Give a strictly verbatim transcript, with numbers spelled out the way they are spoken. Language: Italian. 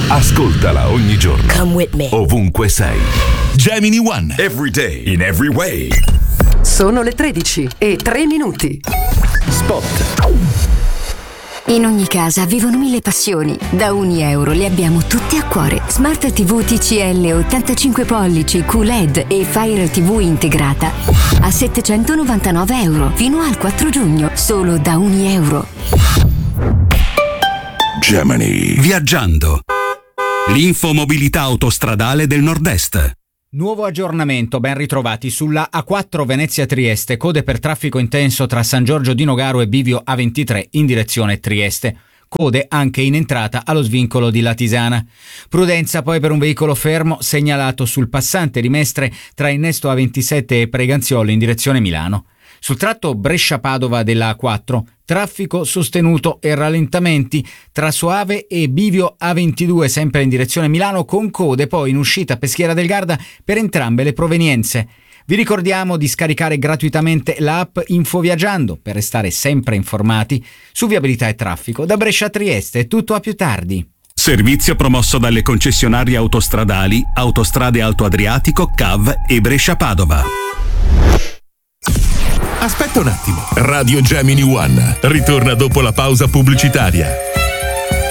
Ascoltala ogni giorno. Come with me. Ovunque sei. Gemini One. Every day, in every way. Sono le tredici e tre minuti. Spot. In ogni casa vivono mille passioni. Da ogni euro le abbiamo tutte a cuore. Smart tivù T C L ottantacinque pollici Q L E D e Fire tivù integrata a settecentonovantanove euro fino al quattro giugno, solo da ogni euro. Gemini. Viaggiando. L'infomobilità autostradale del Nord-Est. Nuovo aggiornamento, ben ritrovati sulla A quattro Venezia-Trieste, code per traffico intenso tra San Giorgio di Nogaro e Bivio A ventitré in direzione Trieste. Code anche in entrata allo svincolo di Latisana. Prudenza poi per un veicolo fermo segnalato sul passante di Mestre tra Innesto A ventisette e Preganziolo in direzione Milano. Sul tratto Brescia-Padova della A quattro, traffico sostenuto e rallentamenti tra Soave e Bivio A ventidue sempre in direzione Milano, con code poi in uscita Peschiera del Garda per entrambe le provenienze. Vi ricordiamo di scaricare gratuitamente l'app Infoviaggiando per restare sempre informati su viabilità e traffico. Da Brescia a Trieste è tutto, a più tardi. Servizio promosso dalle concessionarie autostradali Autostrade Alto Adriatico, C A V e Brescia-Padova. Aspetta un attimo. Radio Gemini One ritorna dopo la pausa pubblicitaria.